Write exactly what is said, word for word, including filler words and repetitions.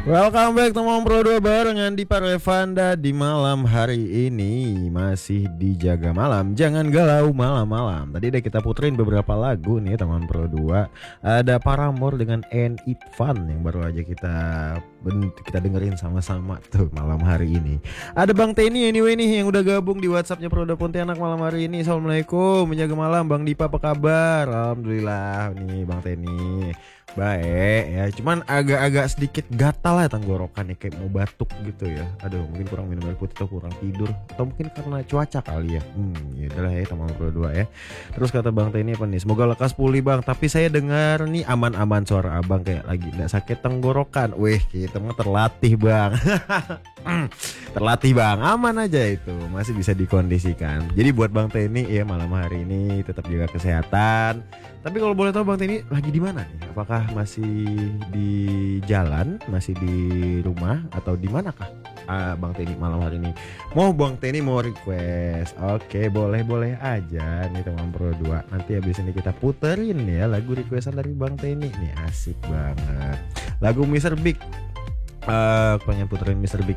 Welcome back teman Pro dua barengan di Parevanda di malam hari ini. Masih dijaga malam, jangan galau malam-malam. Tadi udah kita puterin beberapa lagu nih teman Pro dua. Ada Paramore dengan And It Fun yang baru aja kita kita dengerin sama-sama tuh malam hari ini. Ada Bang Teni anyway nih yang udah gabung di WhatsAppnya Pro dua Pontianak malam hari ini. Assalamualaikum, menjaga malam Bang Dipa, apa kabar? Alhamdulillah nih Bang Teni. Baik ya, cuman agak-agak sedikit gatal ya tenggorokannya, kayak mau batuk gitu ya. Aduh, mungkin kurang minum air putih atau kurang tidur, atau mungkin karena cuaca kali ya. Hmm, ya udahlah ya teman Pro dua ya. Terus kata Bang Teni apa nih? Semoga lekas pulih Bang. Tapi saya dengar nih aman-aman suara Abang kayak lagi enggak sakit tenggorokan. Wih, kita mah terlatih Bang. Terlatih Bang, aman aja itu, masih bisa dikondisikan. Jadi buat Bang Teni ya malam hari ini tetap jaga kesehatan. Tapi kalau boleh tahu Bang Teni lagi di mana nih? Apakah masih di jalan, masih di rumah, atau di manakah ah, Bang Teni malam hari ini? Mau Bang Teni mau request? Oke, boleh-boleh aja nih teman Pro dua. Nanti habis ini kita puterin ya lagu requestan dari Bang Teni. Nih asik banget. Lagu mister Big. Uh, pengen puterin mister Big